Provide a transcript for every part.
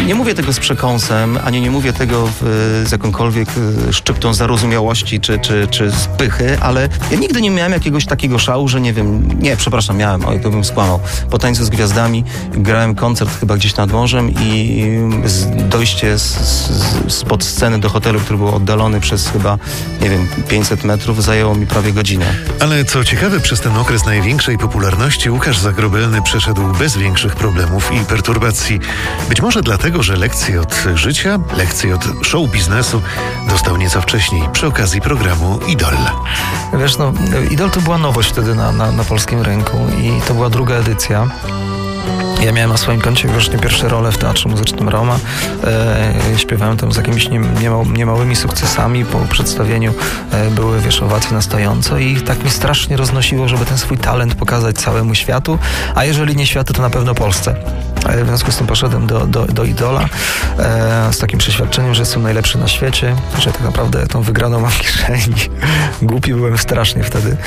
Nie mówię tego z przekąsem, ani nie mówię tego z jakąkolwiek szczyptą zarozumiałości czy z pychy, ale ja nigdy nie miałem jakiegoś takiego szału, że miałem, oj, to bym skłamał. Po Tańcu z Gwiazdami grałem koncert chyba gdzieś nad morzem i dojście spod sceny do hotelu, który był oddalony przez chyba, 500 metrów, zajęło mi prawie godzinę. Ale co ciekawe, przez ten okres największej popularności Łukasz Zagrobelny przeszedł bez większych problemów i perturbacji. Być może dlatego, że lekcje od życia, lekcje od show biznesu dostał nieco wcześniej przy okazji programu Idol. Wiesz, Idol to była nowość wtedy na polskim rynku i to była druga edycja. Ja miałem na swoim koncie właśnie pierwsze role w Teatrze Muzycznym Roma. Śpiewałem tam z jakimiś niemałymi sukcesami. Po przedstawieniu były, owacje na stojąco i tak mi strasznie roznosiło, żeby ten swój talent pokazać całemu światu, a jeżeli nie światu, to na pewno Polsce. W związku z tym poszedłem do Idola z takim przeświadczeniem, że jestem najlepszy na świecie, że tak naprawdę tą wygraną mam w kieszeni. Głupi byłem strasznie wtedy.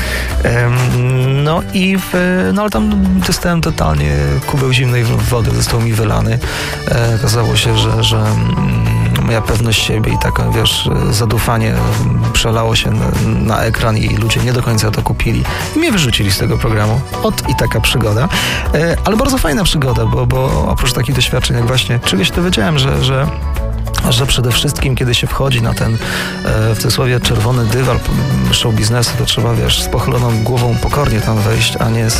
Ale tam dostałem totalnie kubeł zimnej wody, został mi wylany. Okazało się, że moja pewność siebie i taka, zadufanie przelało się na ekran i ludzie nie do końca to kupili i mnie wyrzucili z tego programu. I taka przygoda. Ale bardzo fajna przygoda, bo oprócz takich doświadczeń, jak właśnie czegoś dowiedziałem, że przede wszystkim, kiedy się wchodzi na ten, w cudzysłowie, czerwony dywal show biznesu, to trzeba, z pochyloną głową pokornie tam wejść, a nie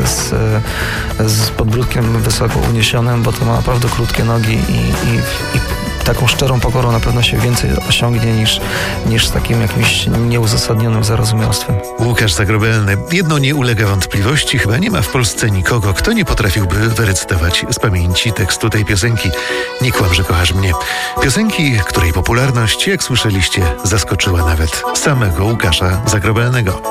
z podbródkiem wysoko uniesionym, bo to ma naprawdę krótkie nogi i taką szczerą pokorą na pewno się więcej osiągnie niż z takim jakimś nieuzasadnionym zarozumiałstwem. Łukasz Zagrobelny. Jedno nie ulega wątpliwości. Chyba nie ma w Polsce nikogo, kto nie potrafiłby wyrecytować z pamięci tekstu tej piosenki. Nie kłam, że kochasz mnie. Piosenki, której popularność, jak słyszeliście, zaskoczyła nawet samego Łukasza Zagrobelnego.